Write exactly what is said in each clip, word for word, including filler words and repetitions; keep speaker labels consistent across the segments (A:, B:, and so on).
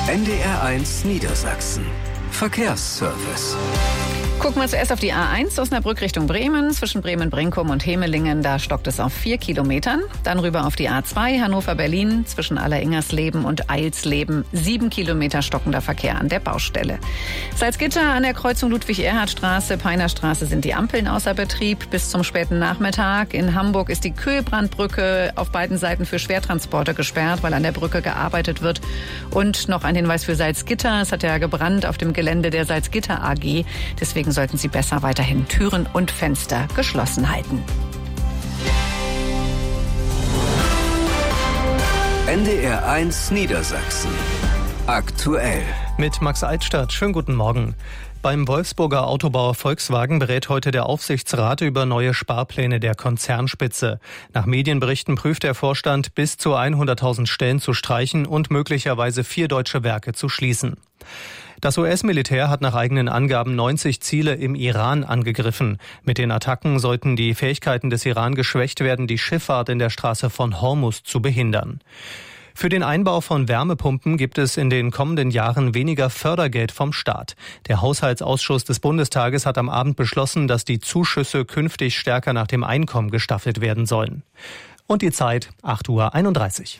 A: N D R eins Niedersachsen. Verkehrsservice.
B: Gucken wir zuerst auf die A eins, Osnabrück Richtung Bremen. Zwischen Bremen-Brinkum und Hemelingen, da stockt es auf vier Kilometern. Dann rüber auf die A zwei, Hannover-Berlin. Zwischen Alleringers-Leben und Eilsleben, sieben Kilometer stockender Verkehr an der Baustelle. Salzgitter an der Kreuzung Ludwig-Erhard-Straße, Peinerstraße sind die Ampeln außer Betrieb bis zum späten Nachmittag. In Hamburg ist die Kühlbrandbrücke auf beiden Seiten für Schwertransporte gesperrt, weil an der Brücke gearbeitet wird. Und noch ein Hinweis für Salzgitter. Es hat ja gebrannt auf dem Gelände der Salzgitter A G. Deswegen sollten Sie besser weiterhin Türen und Fenster geschlossen halten.
A: N D R eins Niedersachsen. Aktuell.
C: Mit Max Altstadt. Schönen guten Morgen. Beim Wolfsburger Autobauer Volkswagen berät heute der Aufsichtsrat über neue Sparpläne der Konzernspitze. Nach Medienberichten prüft der Vorstand, bis zu hunderttausend Stellen zu streichen und möglicherweise vier deutsche Werke zu schließen. Das U S-Militär hat nach eigenen Angaben neunzig Ziele im Iran angegriffen. Mit den Attacken sollten die Fähigkeiten des Iran geschwächt werden, die Schifffahrt in der Straße von Hormuz zu behindern. Für den Einbau von Wärmepumpen gibt es in den kommenden Jahren weniger Fördergeld vom Staat. Der Haushaltsausschuss des Bundestages hat am Abend beschlossen, dass die Zuschüsse künftig stärker nach dem Einkommen gestaffelt werden sollen. Und die Zeit, acht Uhr einunddreißig.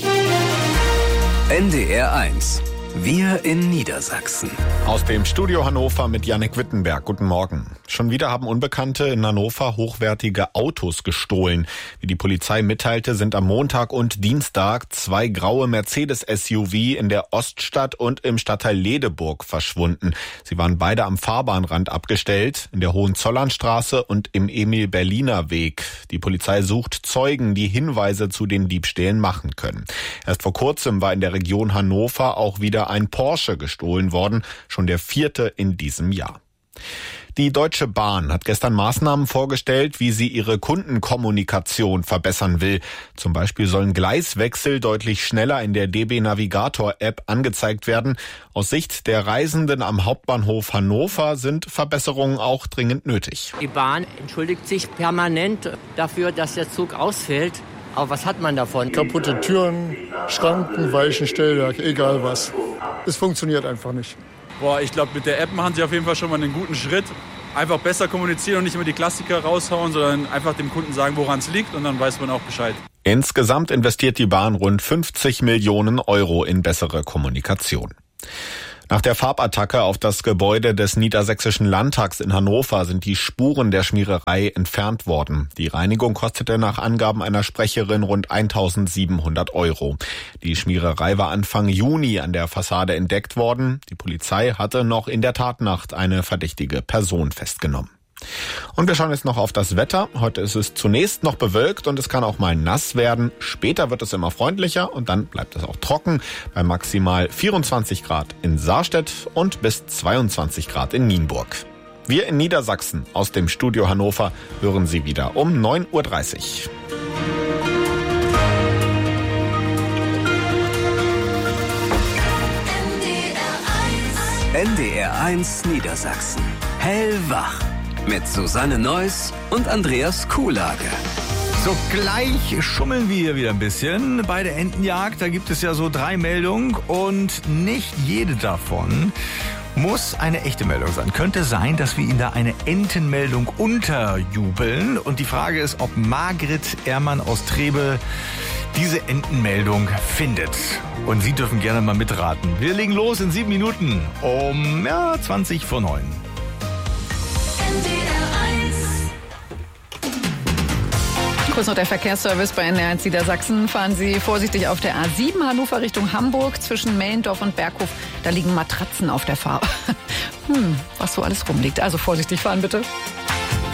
A: N D R eins. Wir in Niedersachsen.
D: Aus dem Studio Hannover mit Jannik Wittenberg. Guten Morgen. Schon wieder haben Unbekannte in Hannover hochwertige Autos gestohlen. Wie die Polizei mitteilte, sind am Montag und Dienstag zwei graue Mercedes-S U V in der Oststadt und im Stadtteil Ledeburg verschwunden. Sie waren beide am Fahrbahnrand abgestellt, in der Hohenzollernstraße und im Emil-Berliner Weg. Die Polizei sucht Zeugen, die Hinweise zu den Diebstählen machen können. Erst vor kurzem war in der Region Hannover auch wieder ein Porsche gestohlen worden, schon der vierte in diesem Jahr. Die Deutsche Bahn hat gestern Maßnahmen vorgestellt, wie sie ihre Kundenkommunikation verbessern will. Zum Beispiel sollen Gleiswechsel deutlich schneller in der D B Navigator App angezeigt werden. Aus Sicht der Reisenden am Hauptbahnhof Hannover sind Verbesserungen auch dringend nötig.
E: Die Bahn entschuldigt sich permanent dafür, dass der Zug ausfällt. Aber was hat man davon?
F: Kaputte Türen, Schranken, Weichenstellwerk, egal was. Es funktioniert einfach nicht.
G: Boah, ich glaube, mit der App machen sie auf jeden Fall schon mal einen guten Schritt. Einfach besser kommunizieren und nicht immer die Klassiker raushauen, sondern einfach dem Kunden sagen, woran es liegt, und dann weiß man auch Bescheid.
D: Insgesamt investiert die Bahn rund fünfzig Millionen Euro in bessere Kommunikation. Nach der Farbattacke auf das Gebäude des Niedersächsischen Landtags in Hannover sind die Spuren der Schmiererei entfernt worden. Die Reinigung kostete nach Angaben einer Sprecherin rund eintausendsiebenhundert Euro. Die Schmiererei war Anfang Juni an der Fassade entdeckt worden. Die Polizei hatte noch in der Tatnacht eine verdächtige Person festgenommen. Und wir schauen jetzt noch auf das Wetter. Heute ist es zunächst noch bewölkt und es kann auch mal nass werden. Später wird es immer freundlicher und dann bleibt es auch trocken bei maximal vierundzwanzig Grad in Saarstedt und bis zweiundzwanzig Grad in Nienburg. Wir in Niedersachsen aus dem Studio Hannover hören Sie wieder um neun Uhr dreißig.
A: N D R eins Niedersachsen. Hellwach. Mit Susanne Neuss und Andreas Kuhlage.
H: So, gleich schummeln wir hier wieder ein bisschen bei der Entenjagd. Da gibt es ja so drei Meldungen und nicht jede davon muss eine echte Meldung sein. Könnte sein, dass wir Ihnen da eine Entenmeldung unterjubeln. Und die Frage ist, ob Margret Ehrmann aus Trebe diese Entenmeldung findet. Und Sie dürfen gerne mal mitraten. Wir legen los in sieben Minuten um ja, zwanzig vor neun.
B: Kurz noch der Verkehrsservice bei N D R eins Niedersachsen. Fahren Sie vorsichtig auf der A sieben Hannover Richtung Hamburg zwischen Mellendorf und Berghof. Da liegen Matratzen auf der Fahrbahn. Hm, was so alles rumliegt. Also vorsichtig fahren bitte.